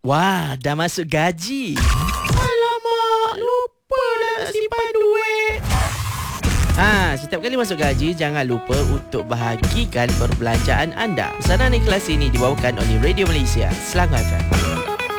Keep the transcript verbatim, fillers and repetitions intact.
Wah, dah masuk gaji. Alamak, lupa nak simpan duit. Ha, setiap kali masuk gaji, jangan lupa untuk bahagikan perbelanjaan anda. Pesanan ikhlas ini dibawakan oleh Radio Malaysia, Selangor F M.